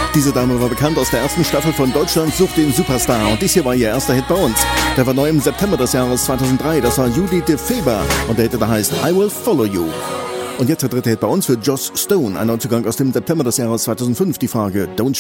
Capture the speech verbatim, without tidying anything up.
Diese Dame war bekannt aus der ersten Staffel von Deutschland sucht den Superstar und dies hier war ihr erster Hit bei uns. Der war neu im September des Jahres zweitausenddrei, das war Judith de Feber und der Hit, der heißt I Will Follow You. Und jetzt der dritte Hit bei uns für Joss Stone, ein Neuzugang aus dem September des Jahres zweitausendfünf, die Frage Don't You